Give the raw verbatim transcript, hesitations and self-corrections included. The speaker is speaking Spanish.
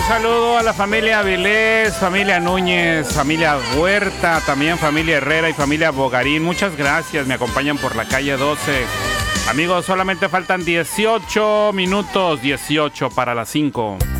saludo a la familia Avilés, familia Núñez, familia Huerta, también familia Herrera y familia Bogarín. Muchas gracias, me acompañan por la calle doce. Amigos, solamente faltan dieciocho minutos, dieciocho para las cinco.